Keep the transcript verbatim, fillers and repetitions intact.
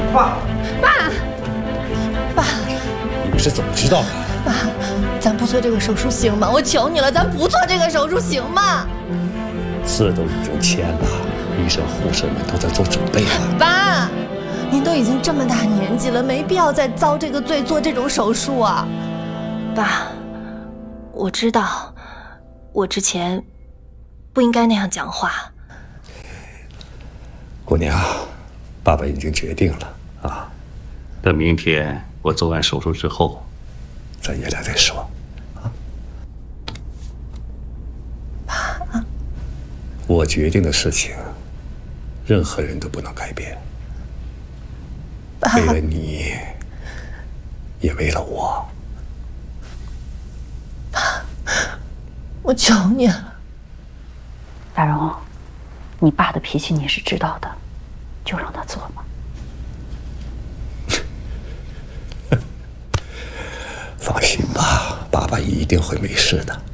爸， 爸，爸， 你们是怎么知道的？ 爸，咱不做这个手术行吗？我求你了，咱不做这个手术行吗？ 字都已经签了，医生护士们都在做准备了。 爸，您都已经这么大年纪了，没必要再遭这个罪做这种手术啊。 爸，我知道，我之前不应该那样讲话。 姑娘，爸爸已经决定了啊。 等明天我做完手术之后， 咱爷俩再说。啊， 爸， 我决定的事情，任何人都不能改变。为了你，也为了我。 爸，我求你了。 大荣，你爸的脾气你是知道的，就让他做吧。 放心吧，爸爸一定会没事的。